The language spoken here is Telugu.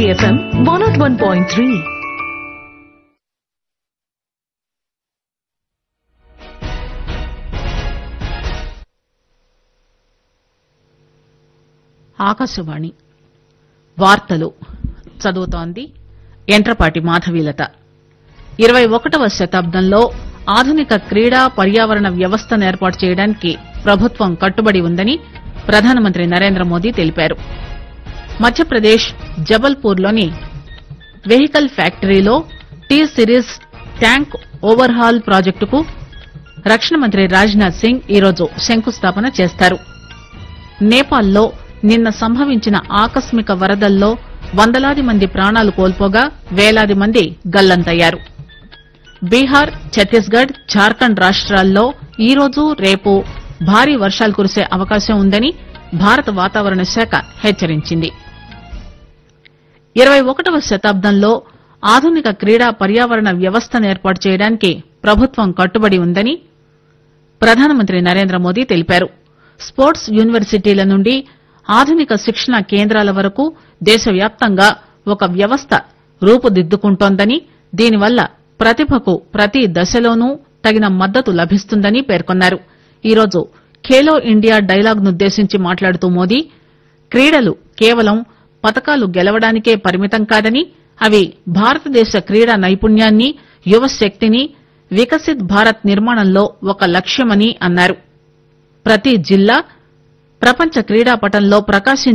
City FM 101.3. ఆకాశవాణి వార్తలు చదువుతోంది ఎంట్రపాటి మాధవీలత. 21వ శతాబ్దంలో ఆధునిక క్రీడా పర్యావరణ వ్యవస్థను ఏర్పాటు చేయడానికి ప్రభుత్వం కట్టుబడి ఉందని ప్రధానమంత్రి నరేంద్ర మోదీ తెలిపారు. మధ్యప్రదేశ్ జబల్పూర్లోని వెహికల్ ఫ్యాక్టరీలో T series tank over hall ప్రాజెక్టుకు రక్షణ మంత్రి రాజ్నాథ్ సింగ్ ఈరోజు శంకుస్థాపన చేస్తారు. నేపాల్లో నిన్న సంభవించిన ఆకస్మిక వరదల్లో వందలాది మంది ప్రాణాలు కోల్పోగా వేలాది మంది గల్లంతయ్యారు. బీహార్, ఛత్తీస్గఢ్, జార్ఖండ్ రాష్ట్రాల్లో ఈరోజు రేపు భారీ వర్షాలు కురిసే అవకాశం ఉందని భారత వాతావరణ శాఖ హెచ్చరించింది. 21వ శతాబ్దంలో ఆధునిక క్రీడా పర్యావరణ వ్యవస్థను ఏర్పాటు చేయడానికి ప్రభుత్వం కట్టుబడి ఉందని ప్రధానమంత్రి నరేంద్ర మోదీ తెలిపారు. స్పోర్ట్స్ యూనివర్సిటీల నుండి ఆధునిక శిక్షణ కేంద్రాల వరకు దేశవ్యాప్తంగా ఒక వ్యవస్థ రూపుదిద్దుకుంటోందని, దీనివల్ల ప్రతిభకు ప్రతి దశలోనూ తగిన మద్దతు లభిస్తుందని పేర్కొన్నారు. ఈరోజు ఖేలో ఇండియా డైలాగ్ నుద్దేశించి మాట్లాడుతూ మోదీ క్రీడలు కేవలం పతకాలు గెలవడానికే పరిమితం కాదని, అవి భారతదేశ క్రీడా నైపుణ్యాన్ని, యువశక్తిని, వికసిత్ భారత్ నిర్మాణంలో ఒక లక్ష్యమని అన్నారు. ప్రతి జిల్లా ప్రపంచ క్రీడాపటంలో ప్రకాశించే